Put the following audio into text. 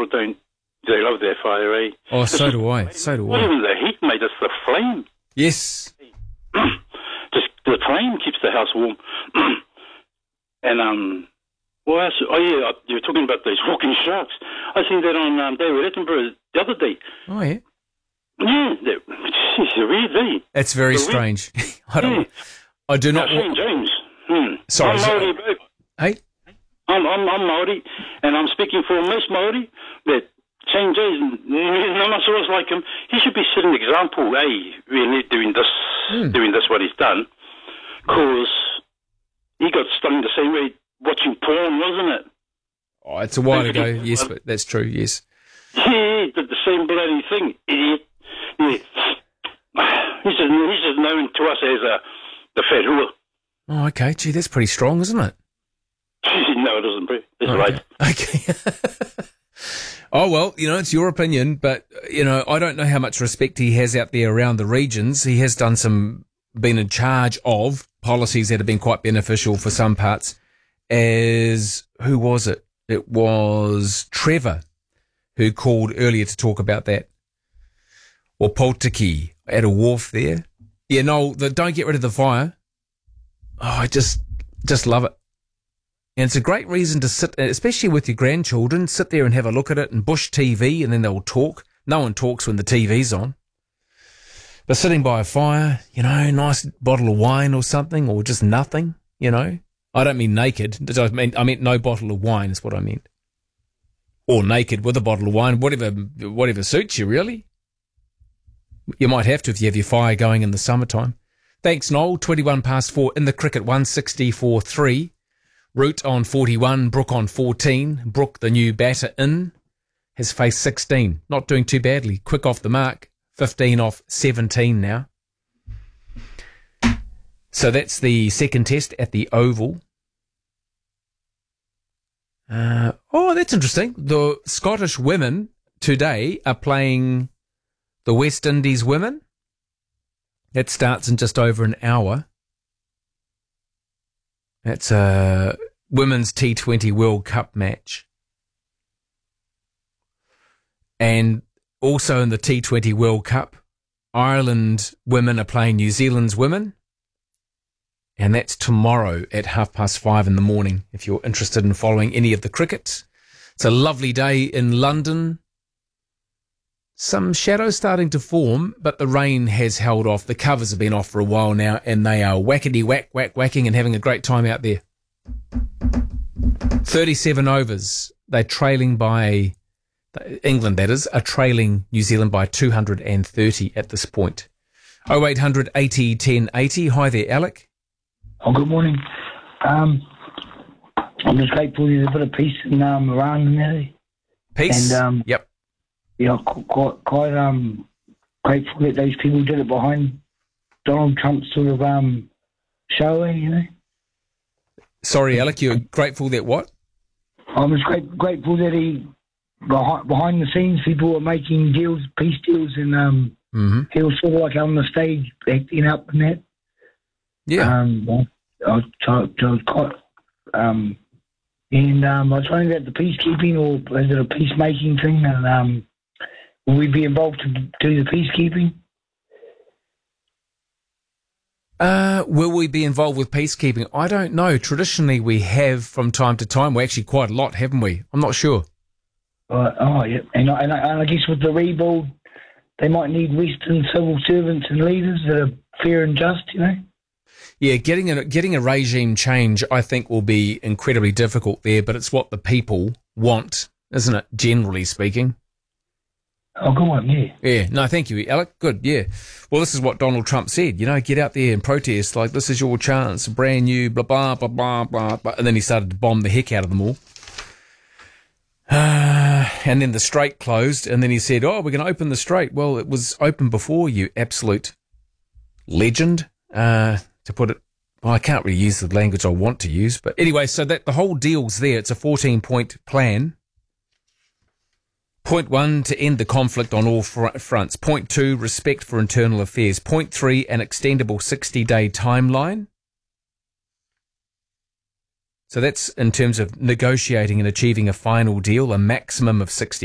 don't. They love their fire, eh? Oh, so do I. So do Not I. even the heat, mate. It's the flame. Yes. Just the flame keeps the house warm. And what else? Oh yeah, you were talking about those walking sharks. I seen that on David Attenborough the other day. Oh, yeah. Yeah, it's weird, eh? That's very They're weird. strange. I do not... St. James. Sorry. I'm Maori, bro. Hey? I'm Maori, and I'm speaking for most Maori. That St. James, none of us like him. He should be setting an example. Hey, really doing this what he's done, because he got stung the same way watching porn, wasn't it? Oh, it's a while ago. Yes, but that's true. Yes. Yeah, he did the same bloody thing, idiot. Yeah. He's just known to us as the whenua. Oh, okay. Gee, that's pretty strong, isn't it? No, it isn't, bro. It's right. Okay. Oh, well, it's your opinion, but, I don't know how much respect he has out there around the regions. He has been in charge of policies that have been quite beneficial for some parts. Who was it? It was Trevor who called earlier to talk about that. Or Poltiki at a wharf there. Yeah, no, don't get rid of the fire. Oh, I just love it. And it's a great reason to sit, especially with your grandchildren, sit there and have a look at it and bush TV, and then they'll talk. No one talks when the TV's on. But sitting by a fire, nice bottle of wine or something, or just nothing, I don't mean naked. I meant no bottle of wine is what I meant. Or naked with a bottle of wine, whatever suits you, really. You might have to if you have your fire going in the summertime. Thanks, Noel. 21 past 4 in the cricket, 164.3. Root on 41, Brook on 14. Brook, the new batter in, has faced 16. Not doing too badly. Quick off the mark. 15 off 17 now. So that's the second test at the Oval. That's interesting. The Scottish women today are playing the West Indies women. That starts in just over an hour. That's a women's T20 World Cup match. And also in the T20 World Cup, Ireland women are playing New Zealand's women. And that's tomorrow at 5:30 in the morning, if you're interested in following any of the cricket. It's a lovely day in London. Some shadows starting to form, but the rain has held off. The covers have been off for a while now, and they are whacking and having a great time out there. 37 overs. They're trailing by, England that is, are trailing New Zealand by 230 at this point. 0800 80 10 80. Hi there, Alec. Oh, good morning. I'm just grateful there's a bit of peace in Iran and there. Peace? And, yep. Yeah, quite grateful that those people did it behind Donald Trump's sort of show, Sorry, Alec, you're grateful that what? I was grateful that behind the scenes, people were making deals, peace deals, and he was sort of like on the stage acting up and that. Yeah. I was quite, and I was wondering about the peacekeeping, or is it a peacemaking thing, and will we be involved to do the peacekeeping? Will we be involved with peacekeeping? I don't know. Traditionally, we have from time to time. Well, actually, quite a lot, haven't we? I'm not sure. Yeah. And I guess with the rebuild, they might need Western civil servants and leaders that are fair and just, Yeah, getting a regime change, I think, will be incredibly difficult there, but it's what the people want, isn't it, generally speaking? Oh, go on, yeah. Yeah, no, thank you, Alec. Good, yeah. Well, this is what Donald Trump said, get out there and protest, like, this is your chance, brand new, blah, blah, blah, blah, blah, blah. And then he started to bomb the heck out of them all. And then the strait closed, and then he said, we're going to open the strait. Well, it was open before, you absolute legend, to put it. Well, I can't really use the language I want to use, but anyway, so that the whole deal's there. It's a 14-point plan. Point 1, to end the conflict on all fronts. Point 2, respect for internal affairs. Point 3, an extendable 60-day timeline. So that's in terms of negotiating and achieving a final deal, a maximum of 60